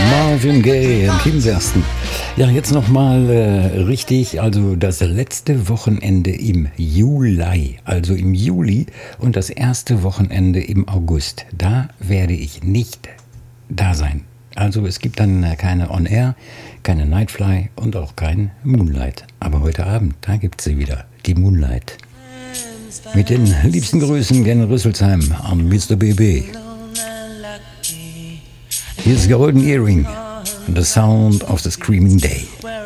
Marvin Gaye und Kim Sersten. Ja, jetzt nochmal richtig, also das letzte Wochenende im Juli, also im Juli und das erste Wochenende im August. Da werde ich nicht da sein. Also es gibt dann keine On Air, keine Nightfly und auch kein Moonlight. Aber heute Abend, da gibt sie wieder, die Moonlight. Mit den liebsten Grüßen gen Rüsselsheim an Mr. BB. Here's Golden Earring, the sound of the screaming day.